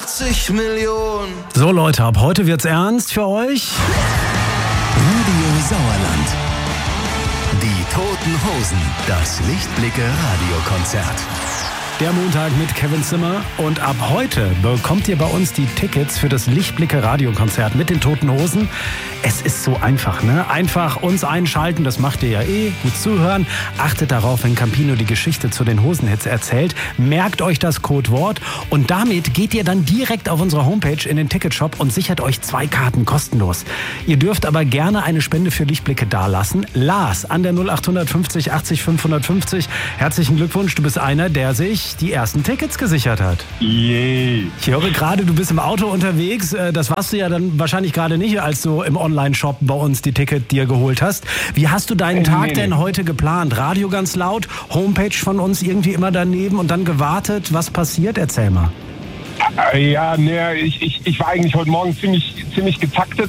80 Millionen. So Leute, ab heute wird's ernst für euch. Radio Sauerland. Die Toten Hosen. Das Lichtblicke-Radiokonzert. Der Montag mit Kevin Zimmer. Und ab heute bekommt ihr bei uns die Tickets für das Lichtblicke-Radiokonzert mit den Toten Hosen. Es ist so einfach, ne? Einfach uns einschalten, das macht ihr ja eh. Gut zuhören. Achtet darauf, wenn Campino die Geschichte zu den Hosenhits erzählt. Merkt euch das Codewort. Und damit geht ihr dann direkt auf unsere Homepage in den Ticketshop und sichert euch 2 Karten kostenlos. Ihr dürft aber gerne eine Spende für Lichtblicke dalassen. Lars an der 0850 80 550. Herzlichen Glückwunsch, du bist einer, der sich die ersten Tickets gesichert hat. Yay. Ich höre gerade, du bist im Auto unterwegs. Das warst du ja dann wahrscheinlich gerade nicht, als du im Online-Shop bei uns die Ticket dir geholt hast. Wie hast du deinen Tag denn heute geplant? Radio ganz laut, Homepage von uns irgendwie immer daneben und dann gewartet. Was passiert? Erzähl mal. Ja, ich war eigentlich heute Morgen ziemlich getaktet.